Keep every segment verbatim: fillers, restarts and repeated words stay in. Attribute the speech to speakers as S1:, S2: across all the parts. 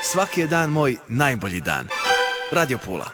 S1: svaki je dan moj najbolji dan. Radio Pula.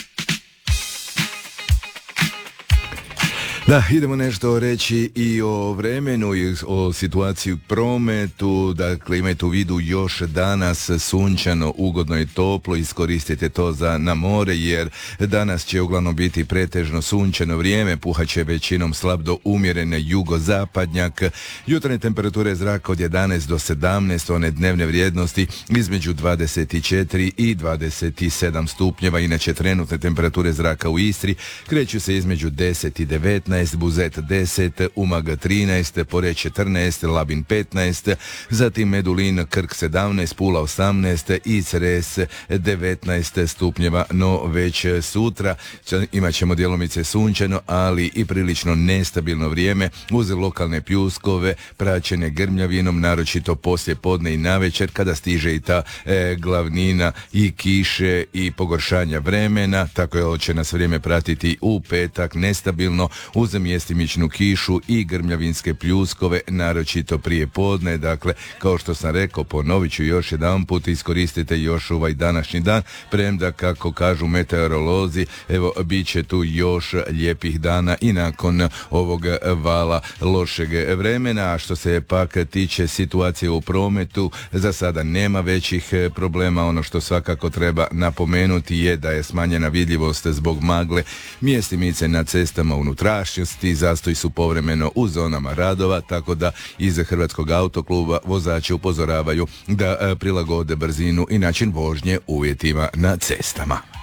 S2: Da, idemo nešto reći i o vremenu i o situaciji u prometu. Dakle, imajte u vidu još danas sunčano, ugodno i toplo. Iskoristite to za na more, jer danas će uglavnom biti pretežno sunčano vrijeme. Puhaće većinom slab do umjerene jugozapadnjak. Jutarnje temperature zraka od jedanaest do sedamnaest, one dnevne vrijednosti između dvadeset četiri i dvadeset sedam stupnjeva. Inače, trenutne temperature zraka u Istri kreću se između deset i devetnaest, Buzet deset, Umag trinaest, Poreč četrnaest, Labin petnaest, zatim Medulin, Krk sedamnaest, Pula osamnaest i Cres devetnaest stupnjeva. No već sutra imat ćemo djelomice sunčano, ali i prilično nestabilno vrijeme uz lokalne pljuskove praćene grmljavinom, naročito poslije podne i navečer kada stiže i ta e, glavnina i kiše i pogoršanja vremena. Tako je će nas vrijeme pratiti u petak nestabilno uz mjestimičnu kišu i grmljavinske pljuskove, naročito prije podne. Dakle, kao što sam rekao, ponovit ću još jedan put, iskoristite još ovaj današnji dan, premda, kako kažu meteorolozi, evo, bit će tu još lijepih dana i nakon ovog vala lošeg vremena. A što se pak tiče situacije u prometu, za sada nema većih problema. Ono što svakako treba napomenuti je da je smanjena vidljivost zbog magle mjestimice na cestama unutrašnjosti. Zastoji su povremeno u zonama radova, tako da iz Hrvatskog autokluba vozači upozoravaju da prilagode brzinu i način vožnje uvjetima na cestama.